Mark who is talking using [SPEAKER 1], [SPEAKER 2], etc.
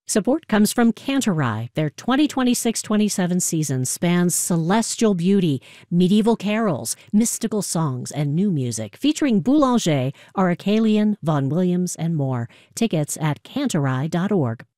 [SPEAKER 1] Support comes from Cantorai. Their 2026-27 season spans celestial beauty, medieval carols, mystical songs, and new music, featuring Boulanger, Aracelian, Vaughan Williams, and more. Tickets at cantorai.org.